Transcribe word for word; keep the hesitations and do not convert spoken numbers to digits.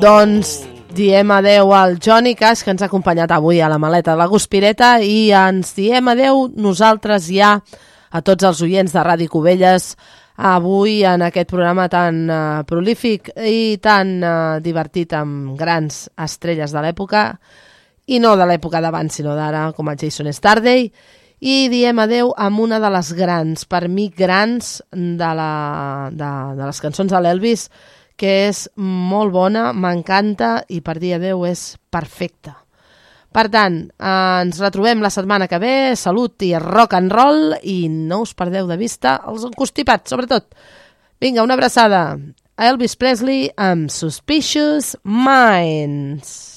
Doncs diem adeu al Johnny Cash, que ens ha acompanyat avui a la maleta de la Guspireta, i ens diem adeu nosaltres ja a tots els oients de Ràdio Cubelles avui en aquest programa tan uh, prolífic i tan uh, divertit amb grans estrelles de l'època, i no de l'època d'abans sinó d'ara, com a Jason Starday, i diem adeu amb una de les grans, per mi grans, de, la, de, de les cançons de l'Elvis, que és molt bona, m'encanta i per dir adeu és perfecta. Per tant, eh, ens retrobem la setmana que ve, salut i rock and roll, i no us perdeu de vista els encostipats, sobretot. Vinga, una abraçada a Elvis Presley amb Suspicious Minds.